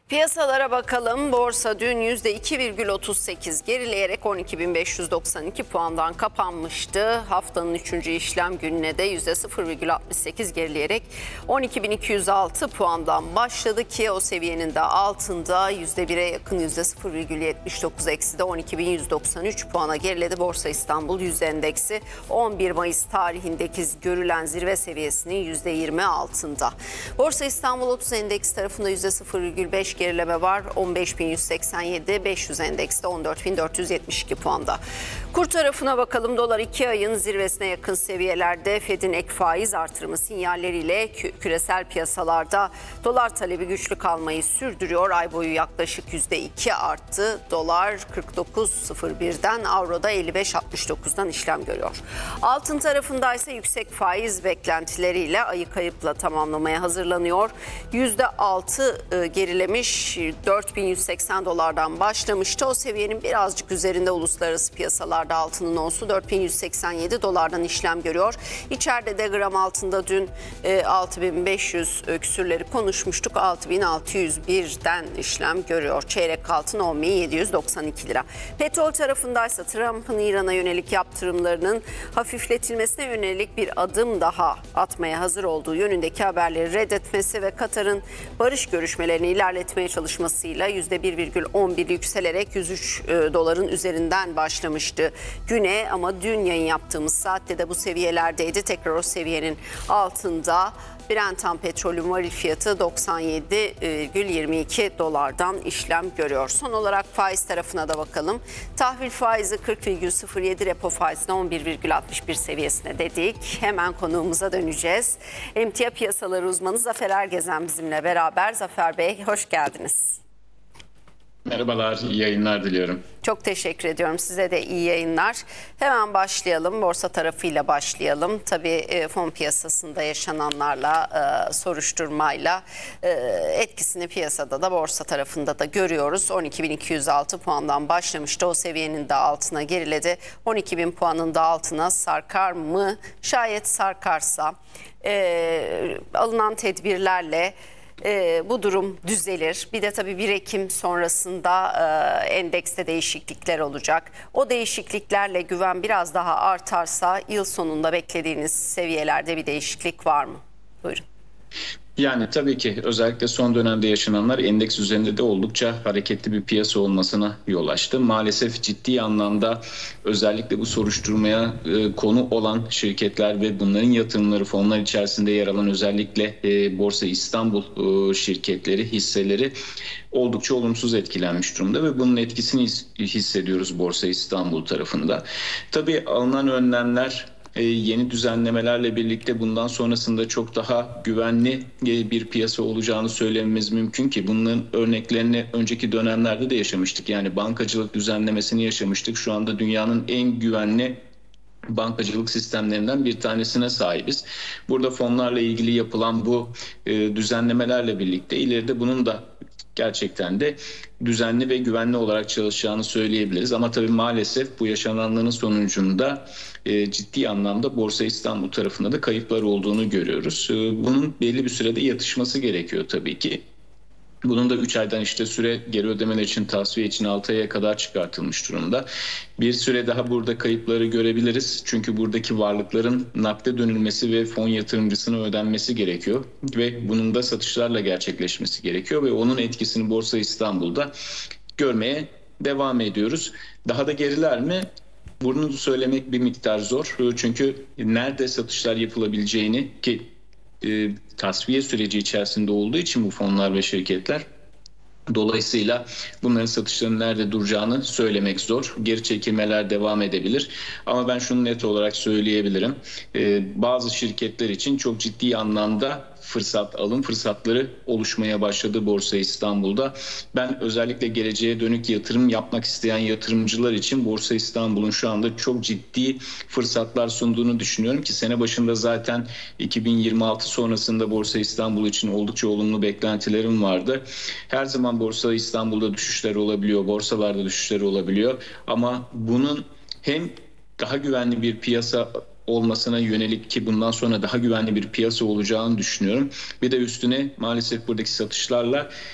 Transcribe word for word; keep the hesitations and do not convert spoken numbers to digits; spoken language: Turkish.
Piyasalara bakalım. Borsa dün yüzde iki virgül otuz sekiz gerileyerek on iki bin beş yüz doksan iki puandan kapanmıştı. Haftanın üçüncü işlem gününe de yüzde sıfır virgül altmış sekiz gerileyerek on iki bin iki yüz altı puandan başladı ki o seviyenin de altında yüzde bire yakın yüzde sıfır virgül yetmiş dokuz eksi de on iki bin yüz doksan üç puana geriledi. Borsa İstanbul yüzde endeksi on bir Mayıs tarihindeki görülen zirve seviyesinin yüzde yirmi altında. Borsa İstanbul otuz endeksi tarafında yüzde sıfır virgül beş gerileme var. on beş bin yüz seksen yedi, beş yüz endekste on dört bin dört yüz yetmiş iki puanda. Kur tarafına bakalım. Dolar iki ayın zirvesine yakın seviyelerde. Fed'in ek faiz artırımı sinyalleriyle küresel piyasalarda dolar talebi güçlü kalmayı sürdürüyor. Ay boyu yaklaşık yüzde iki arttı. Dolar kırk dokuz virgül sıfır birden, avroda elli beş virgül altmış dokuzdan işlem görüyor. Altın tarafında ise yüksek faiz beklentileriyle ayı kayıpla tamamlamaya hazırlanıyor. yüzde altı gerilemiş. dört bin yüz seksen dolardan başlamıştı. O seviyenin birazcık üzerinde uluslararası piyasalarda altının onsu dört bin yüz seksen yedi dolardan işlem görüyor. İçeride de gram altında dün altı bin beş yüz küsürleri konuşmuştuk. altı bin altı yüz birden işlem görüyor. Çeyrek altın on bin yedi yüz doksan iki lira. Petrol tarafındaysa Trump'ın İran'a yönelik yaptırımlarının hafifletilmesine yönelik bir adım daha atmaya hazır olduğu yönündeki haberleri reddetmesi ve Katar'ın barış görüşmelerini ilerletmeye çalışmasıyla yüzde bir virgül on bir yükselerek yüz üç doların üzerinden başlamıştı güne, ama dün yayın yaptığımız saatte de bu seviyelerdeydi. Tekrar o seviyenin altında. Brent ham petrolün varil fiyatı doksan yedi virgül yirmi iki dolardan işlem görüyor. Son olarak faiz tarafına da bakalım. Tahvil faizi kırk virgül sıfır yedi, repo faizine on bir virgül altmış bir seviyesine dedik. Hemen konuğumuza döneceğiz. Emtia piyasaları uzmanı Zafer Ergezen bizimle beraber. Zafer Bey, hoş geldiniz. Merhabalar, iyi yayınlar diliyorum. Çok teşekkür ediyorum. Size de iyi yayınlar. Hemen başlayalım. Borsa tarafıyla başlayalım. Tabii fon piyasasında yaşananlarla, soruşturmayla etkisini piyasada da borsa tarafında da görüyoruz. on iki bin iki yüz altı puandan başlamıştı. O seviyenin de altına geriledi. on iki bin puanın da altına sarkar mı? Şayet sarkarsa alınan tedbirlerle Ee, bu durum düzelir. Bir de tabii bir Ekim sonrasında e, endekste değişiklikler olacak. O değişikliklerle güven biraz daha artarsa yıl sonunda beklediğiniz seviyelerde bir değişiklik var mı? Buyurun. Yani tabii ki özellikle son dönemde yaşananlar endeks üzerinde de oldukça hareketli bir piyasa olmasına yol açtı. Maalesef ciddi anlamda özellikle bu soruşturmaya e, konu olan şirketler ve bunların yatırımları, fonlar içerisinde yer alan özellikle e, Borsa İstanbul e, şirketleri, hisseleri oldukça olumsuz etkilenmiş durumda ve bunun etkisini hissediyoruz Borsa İstanbul tarafında. Tabii alınan önlemler, yeni düzenlemelerle birlikte bundan sonrasında çok daha güvenli bir piyasa olacağını söylememiz mümkün ki bunların örneklerini önceki dönemlerde de yaşamıştık. Yani bankacılık düzenlemesini yaşamıştık. Şu anda dünyanın en güvenli bankacılık sistemlerinden bir tanesine sahibiz. Burada fonlarla ilgili yapılan bu düzenlemelerle birlikte ileride bunun da gerçekten de düzenli ve güvenli olarak çalışacağını söyleyebiliriz. Ama tabii maalesef bu yaşananların sonucunda e, ciddi anlamda Borsa İstanbul tarafında da kayıplar olduğunu görüyoruz. E, bunun belli bir sürede yatışması gerekiyor tabii ki. Bunun da üç aydan işte süre geri ödemeler için, tasfiye için altı aya kadar çıkartılmış durumda. Bir süre daha burada kayıpları görebiliriz. Çünkü buradaki varlıkların nakde dönülmesi ve fon yatırımcısına ödenmesi gerekiyor. Ve bunun da satışlarla gerçekleşmesi gerekiyor. Ve onun etkisini Borsa İstanbul'da görmeye devam ediyoruz. Daha da geriler mi? Bunu söylemek bir miktar zor. Çünkü nerede satışlar yapılabileceğini ki E, tasfiye süreci içerisinde olduğu için bu fonlar ve şirketler, dolayısıyla bunların satışlarının nerede duracağını söylemek zor. Geri çekilmeler devam edebilir. Ama ben şunu net olarak söyleyebilirim. Ee, bazı şirketler için çok ciddi anlamda fırsat, alım fırsatları oluşmaya başladı Borsa İstanbul'da. Ben özellikle geleceğe dönük yatırım yapmak isteyen yatırımcılar için Borsa İstanbul'un şu anda çok ciddi fırsatlar sunduğunu düşünüyorum ki sene başında zaten iki bin yirmi altı sonrasında Borsa İstanbul için oldukça olumlu beklentilerim vardı. Her zaman Borsa İstanbul'da düşüşler olabiliyor, borsalarda düşüşler olabiliyor ama bunun hem daha güvenli bir piyasa olmasına yönelik ki bundan sonra daha güvenli bir piyasa olacağını düşünüyorum. Bir de üstüne maalesef buradaki satışlarla